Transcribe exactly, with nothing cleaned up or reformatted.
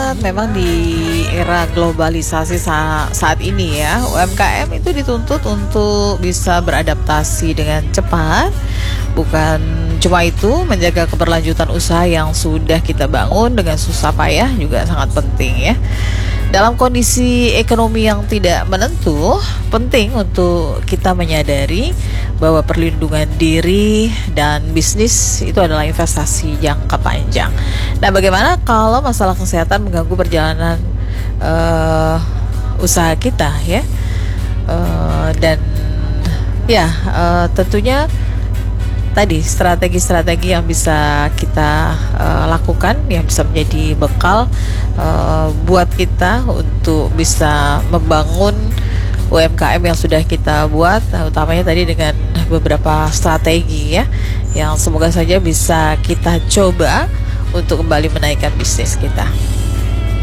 mengingat memang di era globalisasi sa- saat ini ya, U M K M itu dituntut untuk bisa beradaptasi dengan cepat. Bukan cuma itu, menjaga keberlanjutan usaha yang sudah kita bangun dengan susah payah juga sangat penting ya. Dalam kondisi ekonomi yang tidak menentu, penting untuk kita menyadari bahwa perlindungan diri dan bisnis itu adalah investasi jangka panjang. Nah, bagaimana kalau masalah kesehatan mengganggu perjalanan uh, usaha kita ya? Uh, dan ya uh, tentunya tadi strategi-strategi yang bisa kita uh, lakukan yang bisa menjadi bekal uh, buat kita untuk bisa membangun U M K M yang sudah kita buat, nah, utamanya tadi dengan beberapa strategi ya yang semoga saja bisa kita coba untuk kembali menaikkan bisnis kita.